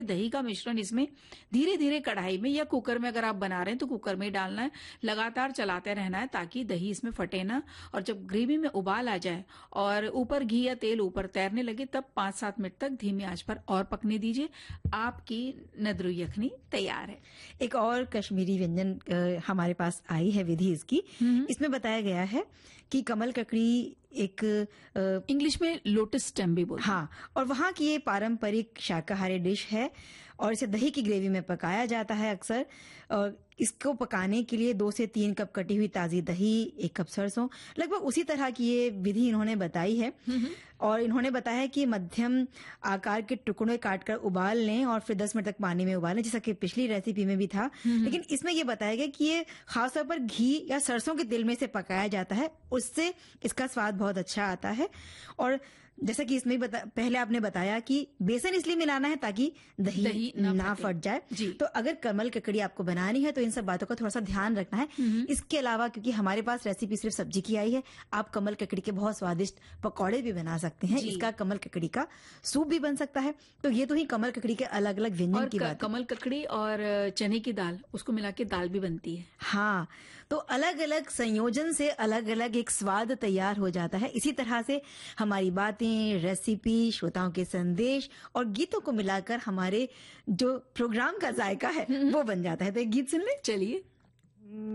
दही का मिश्रण इसमें धीरे धीरे कढ़ाई में या कुकर में अगर आप बना रहे हैं तो कुकर में ही डालना है, लगातार चलाते रहना है ताकि दही इसमें फटे ना। और जब ग्रेवी में उबाल आ जाए और ऊपर घी या तेल ऊपर तैरने लगे तब 5-7 मिनट तक धीमी आंच पर और पकने दीजिए। आपकी नदरू यखनी तैयार है। एक और कश्मीरी व्यंजन हमारे पास आई है विधि इसकी। इसमें बताया गया है कि कमल ककड़ी एक इंग्लिश में लोटस स्टेम भी बोलते हैं। हाँ, और वहाँ की ये पारंपरिक शाकाहारी डिश है और इसे दही की ग्रेवी में पकाया जाता है अक्सर। और इसको पकाने के लिए 2 से 3 कप कटी हुई ताजी दही, 1 कप सरसों, लगभग उसी तरह की ये विधि इन्होंने बताई है। और इन्होंने बताया है कि मध्यम आकार के टुकड़े काटकर उबाल लें और फिर 10 मिनट तक पानी में उबालें, जैसा कि पिछली रेसिपी में भी था। लेकिन इसमें ये बताया गया कि ये खासतौर पर घी या सरसों के तेल में से पकाया जाता है, उससे इसका स्वाद बहुत अच्छा आता है। और जैसा कि इसमें पहले आपने बताया कि बेसन इसलिए मिलाना है ताकि दही ना फट जाए। तो अगर कमल ककड़ी आपको बनानी है तो इन सब बातों का थोड़ा सा ध्यान रखना है। इसके अलावा क्योंकि हमारे पास रेसिपी सिर्फ सब्जी की आई है, आप कमल ककड़ी के बहुत स्वादिष्ट पकौड़े भी बना सकते हैं। इसका कमल ककड़ी का सूप भी बन सकता है। तो ये तो ही कमल ककड़ी के अलग अलग व्यंजन की बात। कमल ककड़ी और चने की दाल, उसको मिला के दाल भी बनती है। हाँ, तो अलग अलग संयोजन से अलग अलग एक स्वाद तैयार हो जाता है। इसी तरह से हमारी बातें, रेसिपी, श्रोताओं के संदेश और गीतों को मिलाकर हमारे जो प्रोग्राम का जायका है वो बन जाता है। तो एक गीत सुन ले। चलिए।